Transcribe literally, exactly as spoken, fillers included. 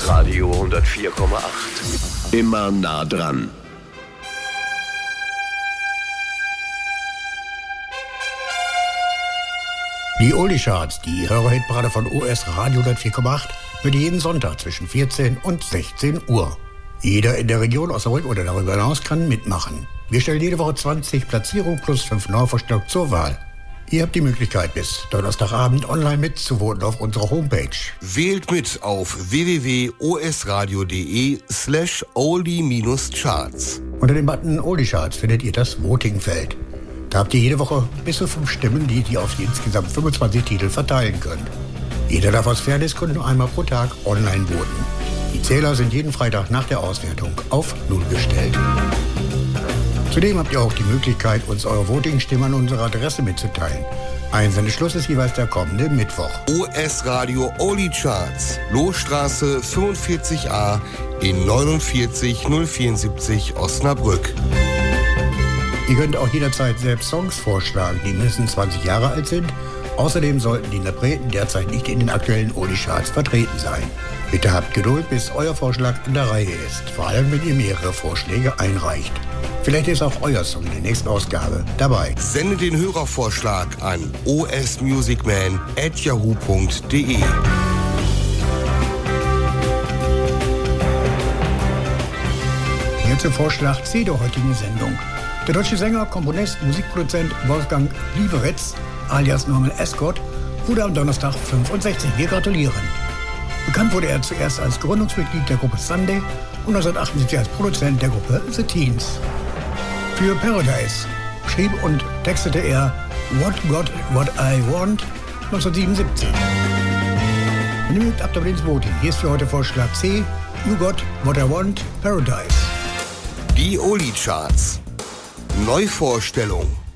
Radio hundertvier Komma acht. Immer nah dran. Die Oldie-Charts, die Hörerhitparade von O S Radio hundertvier Komma acht, wird jeden Sonntag zwischen vierzehn und sechzehn Uhr. Jeder in der Region Osnabrück oder darüber hinaus kann mitmachen. Wir stellen jede Woche zwanzig Platzierungen plus fünf Neuvorschläge zur Wahl. Ihr habt die Möglichkeit, bis Donnerstagabend online mitzuvoten auf unserer Homepage. Wählt mit auf w w w punkt o s radio punkt d e slash oldie-charts. Unter dem Button Oldie Charts findet ihr das Votingfeld. Da habt ihr jede Woche bis zu fünf Stimmen, die ihr auf die insgesamt fünfundzwanzig Titel verteilen könnt. Jeder darf aus Fairnessgründen nur einmal pro Tag online voten. Die Zähler sind jeden Freitag nach der Auswertung auf Null gestellt. Zudem habt ihr auch die Möglichkeit, uns eure Voting-Stimme an unsere Adresse mitzuteilen. Einsendeschluss ist jeweils der kommende Mittwoch. O S Radio Oldie Charts, Lohstraße fünfundvierzig a in neunundvierzig null vierundsiebzig Osnabrück. Ihr könnt auch jederzeit selbst Songs vorschlagen, die mindestens zwanzig Jahre alt sind. Außerdem sollten die Interpreten derzeit nicht in den aktuellen Oldie-Charts vertreten sein. Bitte habt Geduld, bis euer Vorschlag in der Reihe ist, vor allem wenn ihr mehrere Vorschläge einreicht. Vielleicht ist auch euer Song in der nächsten Ausgabe dabei. Sende den Hörervorschlag an o s musicman at yahoo punkt d e. Hier zum Vorschlag C der heutigen Sendung. Der deutsche Sänger, Komponist, Musikproduzent Wolfgang Lieberitz, alias Norman Ascot, wurde am Donnerstag fünfundsechzig. Wir gratulieren. Bekannt wurde er zuerst als Gründungsmitglied der Gruppe Sunday und neunzehnhundertachtundsiebzig als Produzent der Gruppe The Teens. Für Paradise schrieb und textete er What Got What I Want neunzehnhundertsiebenundsiebzig. Und ihr mögt ab damit ins Voting. Hier ist für heute Vorschlag C, You Got What I Want, Paradise. Die Oldie Charts. Neuvorstellung.